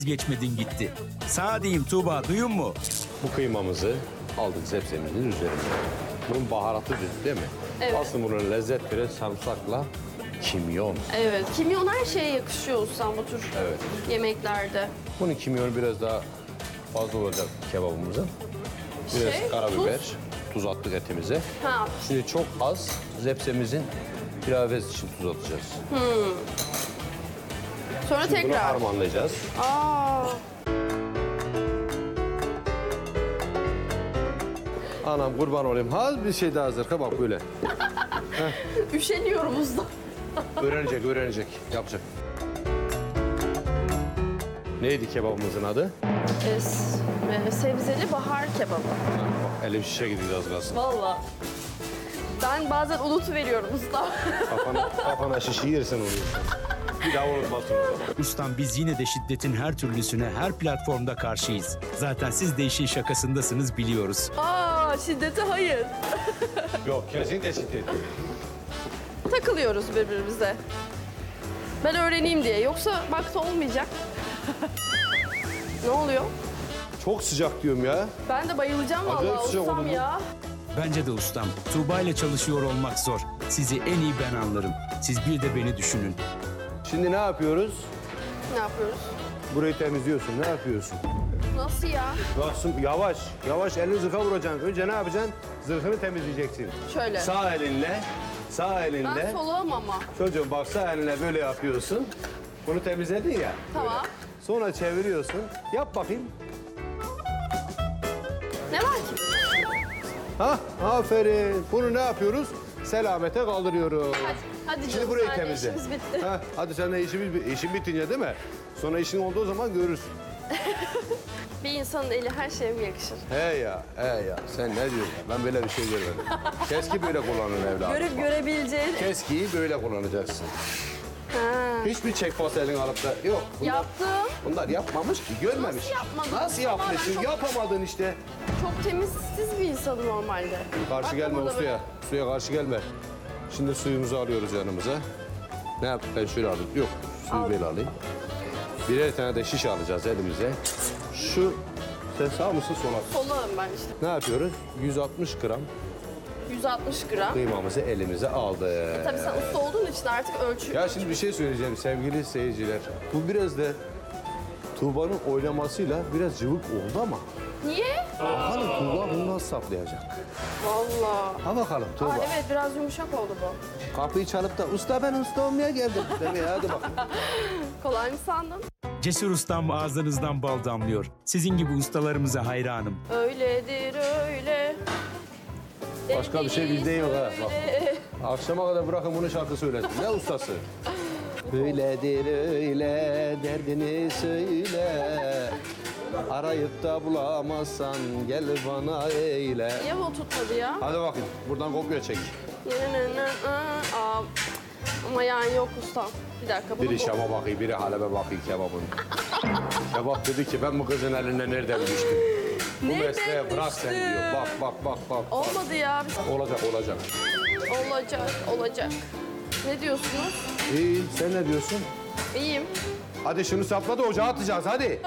geçmedin gitti. Sağ diyeyim Tuğba, duyun mu? Bu kıymamızı aldık zepsemizin üzerine. Bunun baharatı düz değil mi? Evet. Aslında bunun lezzet veren sarımsakla kimyon. Evet. Kimyon her şeye yakışıyor ustam bu tür Evet. yemeklerde. Bunun kimyonu biraz daha fazla olacak kebabımızın. Biraz karabiber, tuz attık etimize. Ha. Şimdi çok az zepsemizin pilaves için tuz atacağız. Sonra Bunu tekrar. harmanlayacağız. Aa. Anam kurban olayım. Az bir şey daha hazır. Bak böyle. Üşeniyorum usta. Öğrenecek. Yapacak. Neydi kebabımızın adı? Sebzeli bahar kebabı. Bak, elim şişe gidiyor az kalsın. Vallahi. Ben bazen unutuveriyorum usta. Kafana şişi yersen oluyor. Bir daha unutmazsın o zaman. Ustam, biz yine de şiddetin her türlüsüne her platformda karşıyız. Zaten siz de işin şakasındasınız, biliyoruz. Aa, şiddete hayır. Yok kesinlikle şiddet. Takılıyoruz birbirimize. Ben öğreneyim diye. Yoksa baksa olmayacak. Ne oluyor? Çok sıcak diyorum ya. Ben de bayılacağım Acayip vallahi sıcak ustam oldu bu. ya. Bence de ustam. Tuğba ile çalışıyor olmak zor. Sizi en iyi ben anlarım. Siz bir de beni düşünün. Şimdi ne yapıyoruz? Ne yapıyoruz? Burayı temizliyorsun. Ne yapıyorsun? Nasıl ya? Baksın yavaş elini zırha vuracaksın. Önce ne yapacaksın? Zırhını temizleyeceksin. Şöyle. Sağ elinle. Ben soluğum ama. Çocuğum bak sağ elinle böyle yapıyorsun. Bunu temizledin ya. Tamam. böyle. Sonra çeviriyorsun. Yap bakayım. Ne var ki? Ha, aferin. Bunu ne yapıyoruz? Selamete kaldırıyoruz. Hadi canım. Şimdi burayı sen de temizle. işimiz bitti. Ha, hadi sen de işin bitince değil mi? Sonra işin olduğu zaman görürsün. Bir insanın eli her şeye mi yakışır? He ya. Sen ne diyorsun ya? Ben böyle bir şey görmedim. Keski böyle kullanın evladım. Görüp görebileceğin... Keskiyi böyle kullanacaksın. Ha. Hiçbir çekmaz elin alıp da yok. Yaptım. Bunlar yapmamış ki, görmemiş. Nasıl yapmadın? Nasıl Tamamen yapmışsın? çok- Yapamadın işte. Çok temizsiz bir insanım normalde. Karşı Bak gelme burada ustaya. Suya karşı gelme. Şimdi suyumuzu alıyoruz yanımıza. Ne yap? Ben şöyle alayım. Yok, suyu böyle alayım. Birer tane de şiş alacağız elimize. Sen sağ mısın sola? Solağım ben işte. Ne yapıyoruz? 160 gram 160 gram. kıymamızı elimize aldık. Tabii sen usta olduğun için artık ölçü. Ya şimdi bir şey söyleyeceğim sevgili seyirciler. Bu biraz da Tuğba'nın oynamasıyla biraz cıvık oldu ama Niye? bakalım Tuğba bunu nasıl saplayacak? Vallahi. Ha bakalım Tuğba. Aa, evet biraz yumuşak oldu bu. Kapıyı çalıp da usta ben usta olmaya geldim. Demeye hadi bakalım. Kolay mı sandın? Cesur ustam, ağzınızdan bal damlıyor. Sizin gibi ustalarımıza hayranım. Öyledir öyle. Başka bir şey bizde yok ha. Bak. Öyle. Akşama kadar bırakın bunu şarkı söylesin. Ne ustası? Öyledir öyle derdini söyle. Arayıp da bulamazsan gel bana eyle. Niye bu tutmadı ya? Hadi bakayım buradan kopya çek. Aa, ama yani yok ustam. Bir dakika bunu Biri Şam'a bakıyor, biri Halep'e bakıyor kebabın. Kebap dedi ki ben bu kızın eline nereden düştüm? Bu Nereden mesleğe bırak sen düştüm? diyor. Bak. Olmadı ya. Olacak. Olacak. Ne diyorsunuz? İyi, sen ne diyorsun? İyiyim. Hadi şunu sapla da ocağa atacağız hadi.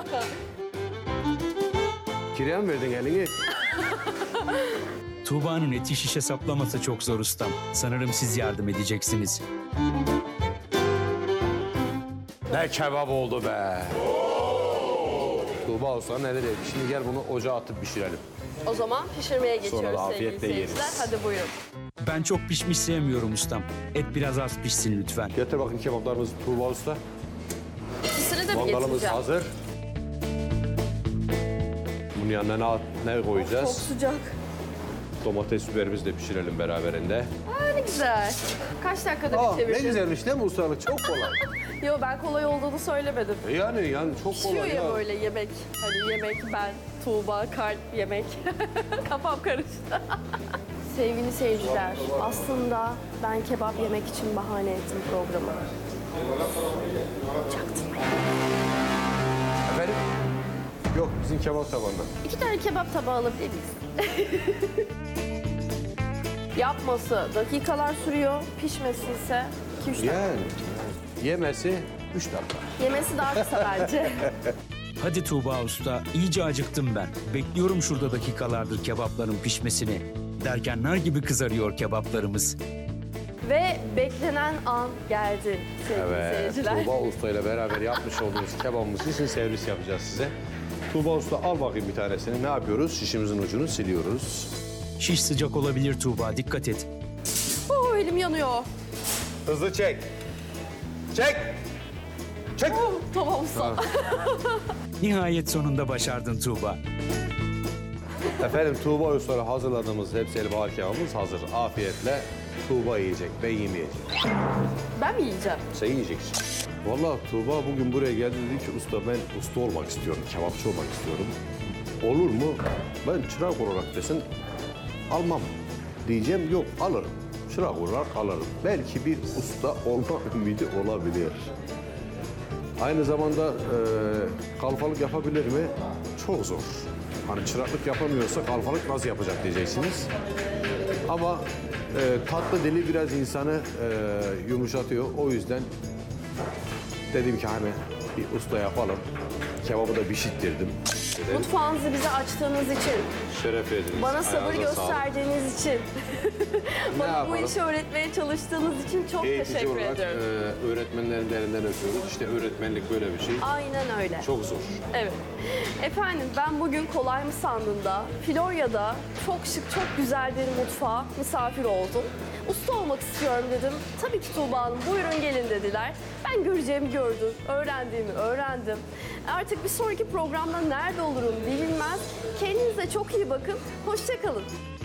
Kireye mi verdin elini? Tuğba'nın eti şişe saplaması çok zor ustam. Sanırım siz yardım edeceksiniz. Ne kebap oldu be. Tuğba Usta'nın eli değdi. Şimdi gel bunu ocağa atıp pişirelim. O zaman pişirmeye geçiyoruz da sevgili afiyetle seyirciler. yeriz. Hadi buyurun. Ben çok pişmiş sevmiyorum ustam. Et biraz az pişsin lütfen. Getir bakın kebaplarımızı Tuğba Usta. İkisini de mi Mandalımız getireceğim? hazır. Bunun yanına ne Çok koyacağız? sıcak. Domates biberimizi de pişirelim beraberinde. Aa, ne güzel. Kaç dakikada Aa, ne bitirdin? güzelmiş değil mi ustalık? Çok kolay. Yo ben kolay olduğunu söylemedim. yani çok Pişiyor kolay ya ya. böyle yemek. Hani yemek, ben, Tuğba, kalp, yemek. Kafam karıştı. Sevgili seyirciler, aslında ben kebap yemek için bahane ettim programı. Çaktırmayın. Efendim? Yok bizim kebap tabanından. 2 tane kebap tabağı alabilir miyiz? Yapması dakikalar sürüyor, pişmesi ise 2-3 dakika. Yani yemesi 3 dakika. Yemesi daha kısa bence. Hadi Tuğba Usta, iyice acıktım ben. Bekliyorum şurada dakikalardır kebapların pişmesini. Derken nar gibi kızarıyor kebaplarımız. Ve beklenen an geldi sevgili Evet, seyirciler. Tuğba Usta ile beraber yapmış olduğumuz kebabımız için servis yapacağız size. Tuğba Usta al bakayım bir tanesini. Ne yapıyoruz? Şişimizin ucunu siliyoruz. Şiş sıcak olabilir Tuğba, dikkat et. Oh, elim yanıyor. Hızlı çek. Çek. Çek. Oh, tamam usta. Nihayet sonunda başardın Tuğba. Efendim Tuğba Usta'yla hazırladığımız hepseli bahar kebabımız hazır. Afiyetle Tuğba yiyecek, ben yemeyeceğim. Ben mi yiyeceğim? Sen yiyeceksin. Vallahi Tuğba bugün buraya geldi dedi ki usta ben usta olmak istiyorum, kebapçı olmak istiyorum. Olur mu? Ben çırak olarak desin almam diyeceğim, yok alırım. Çırak olarak alırım. Belki bir usta olma ümidi olabilir. Aynı zamanda kalfalık yapabilir mi? Çok zor. Hani çıraklık yapamıyorsa kalfalık nasıl yapacak diyeceksiniz. Ama tatlı dili biraz insanı yumuşatıyor. O yüzden dedim ki hani bir usta yapalım. Kebabı da pişirttirdim. Mutfağınızı bize açtığınız için, Şeref ediniz. bana sabır Ayağınıza sağlık. gösterdiğiniz için, bana bu yapalım? işi öğretmeye çalıştığınız için çok Eğitici teşekkür olarak ediyorum. öğretmenlerin elinden öpüyoruz. İşte öğretmenlik böyle bir şey. Aynen öyle. Çok zor. Evet. Efendim ben bugün Kolay mı sandığında Florya'da çok şık, çok güzel bir mutfağa misafir oldum. Usta olmak istiyorum dedim. Tabii ki Tuğba Hanım buyurun gelin dediler. Ben göreceğimi gördüm, öğrendiğimi öğrendim. Artık bir sonraki programda nerede olurum bilinmez. Kendinize çok iyi bakın. Hoşça kalın.